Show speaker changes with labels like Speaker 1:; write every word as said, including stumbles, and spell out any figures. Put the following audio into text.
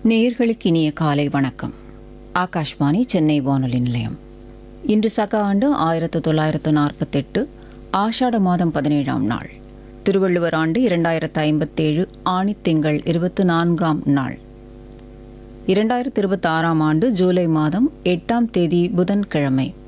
Speaker 1: நேயர்களுக்கு இனிய காலை வணக்கம். ஆகாஷ்வாணி சென்னை வானொலி நிலையம். இன்று சக ஆண்டு ஆயிரத்து தொள்ளாயிரத்து நாற்பத்தெட்டு ஆஷாட மாதம் பதினேழாம் நாள், திருவள்ளுவர் ஆண்டு இரண்டாயிரத்து ஐம்பத்தேழு ஆணித்திங்கள் இருபத்தி நான்காம் நாள், இரண்டாயிரத்து இருபத்தி ஆறாம் ஆண்டு ஜூலை மாதம் எட்டாம் தேதி புதன்கிழமை.